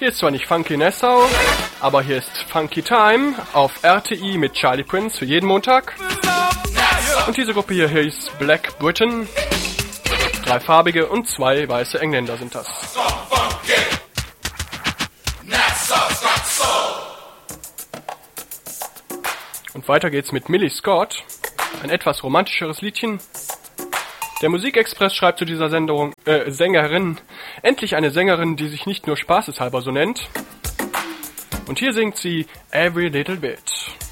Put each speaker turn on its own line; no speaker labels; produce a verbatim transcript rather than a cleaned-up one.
Hier ist zwar nicht Funky Nassau, aber hier ist Funky Time auf R T I mit Charlie Prince für jeden Montag. Und diese Gruppe hier hieß Black Britain. Drei farbige und zwei weiße Engländer sind das. Und weiter geht's mit Millie Scott, ein etwas romantischeres Liedchen. Der Musikexpress schreibt zu dieser Sendung, äh, Sängerin, endlich eine Sängerin, die sich nicht nur spaßeshalber so nennt. Und hier singt sie Every Little Bit.